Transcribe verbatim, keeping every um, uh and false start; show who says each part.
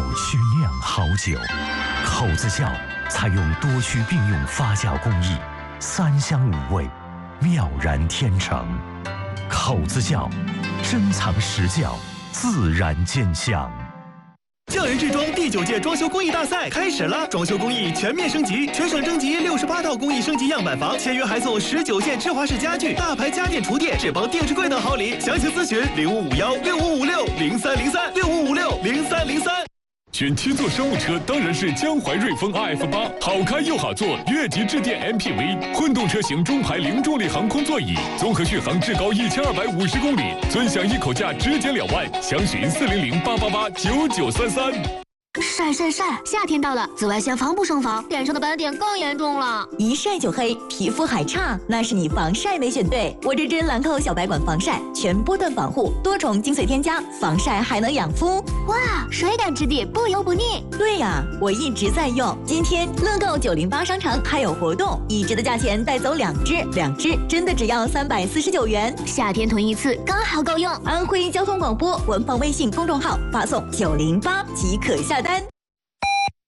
Speaker 1: 需酿好酒，口子窖采用多区并用发酵工艺，三香五味，妙然天成。口子窖，珍藏实窖，自然见香。
Speaker 2: 匠人制装第九届装修工艺大赛开始了，装修工艺全面升级，全省征集六十八套工艺升级样板房，签约还送十九件芝华士家具、大牌家电厨电、智邦定制柜等好礼。详情咨询零五五幺六五五六零三零三六五五六零三零三。
Speaker 3: 选七座商务车当然是江淮瑞风 R F 八，好开又好坐，越级致电 M P V， 混动车型中排零重力航空座椅，综合续航至高一千二百五十公里，尊享一口价直减两万，详询四零零八八八九九三三。
Speaker 4: 晒晒晒！夏天到了，紫外线防不胜防，脸上的斑点更严重了。
Speaker 5: 一晒就黑，皮肤还差，那是你防晒没选对。我这支兰蔻小白管防晒，全波段防护，多重精粹添加，防晒还能养肤。
Speaker 4: 哇，水感质地，不油不腻。
Speaker 5: 对呀，我一直在用。今天乐购九零八商城还有活动，一支的价钱带走两支，两支真的只要三百四十九元。
Speaker 4: 夏天囤一次刚好够用。
Speaker 5: 安徽交通广播官方微信公众号发送九零八即可下单。